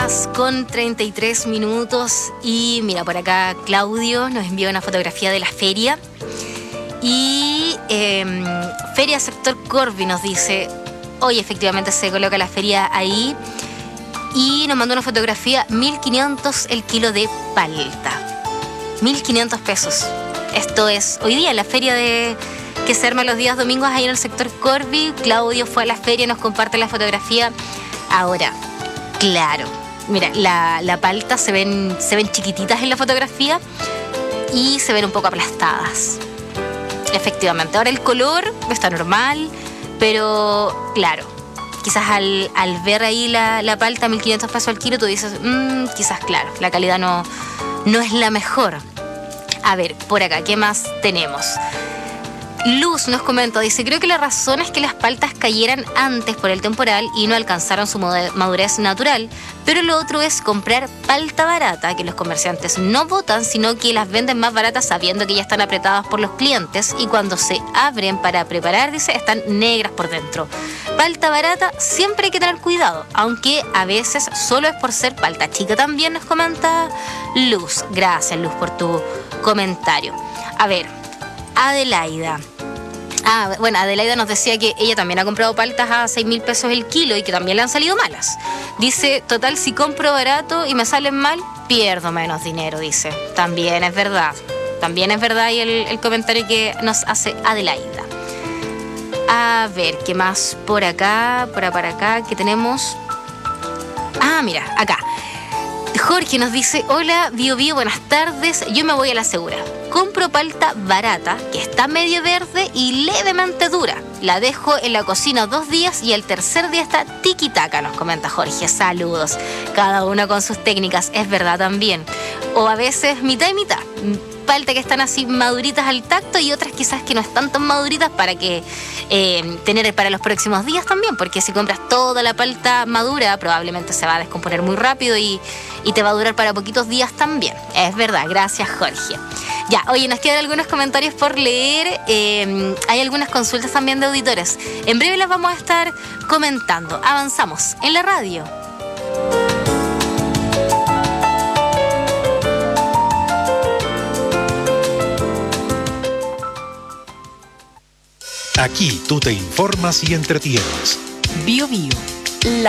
8:33 y mira, por acá Claudio nos envió una fotografía de la feria y Feria Sector Corby nos dice, hoy efectivamente se coloca la feria ahí y nos mandó una fotografía, 1.500 el kilo de palta, 1.500 pesos. Esto es hoy día en la feria que se arma los días domingos ahí en el Sector Corby. Claudio fue a la feria, nos comparte la fotografía. Ahora, claro, mira, la palta se ven chiquititas en la fotografía y se ven un poco aplastadas. Efectivamente, ahora el color está normal, pero claro, quizás al ver ahí la palta, 1.500 pesos al kilo, tú dices, quizás claro, la calidad no es la mejor. A ver, por acá, ¿qué más tenemos? Luz nos comenta, dice, creo que la razón es que las paltas cayeran antes por el temporal y no alcanzaron su madurez natural, pero lo otro es comprar palta barata, que los comerciantes no botan, sino que las venden más baratas sabiendo que ya están apretadas por los clientes y cuando se abren para preparar, dice, están negras por dentro. Palta barata, siempre hay que tener cuidado, aunque a veces solo es por ser palta chica, también nos comenta Luz. Gracias, Luz, por tu comentario. A ver, Adelaida. Adelaida nos decía que ella también ha comprado paltas a 6.000 pesos el kilo y que también le han salido malas. Dice, total, si compro barato y me salen mal, pierdo menos dinero, dice. También es verdad y el comentario que nos hace Adelaida. A ver, ¿qué más por acá? Por acá, ¿qué tenemos? Mira, acá. Jorge nos dice, hola, Bio, buenas tardes, yo me voy a la segura. Compro palta barata, que está medio verde y levemente dura. La dejo en la cocina 2 días y el tercer día está tiquitaca, nos comenta Jorge. Saludos. Cada uno con sus técnicas, es verdad también. O a veces mitad y mitad. Palta que están así maduritas al tacto y otras quizás que no están tan maduritas para que tener para los próximos días también, porque si compras toda la palta madura probablemente se va a descomponer muy rápido y te va a durar para poquitos días también. Es verdad, gracias Jorge. Ya, oye, nos quedan algunos comentarios por leer, hay algunas consultas también de auditores. En breve las vamos a estar comentando. Avanzamos en la radio. Aquí tú te informas y entretienes. Bio.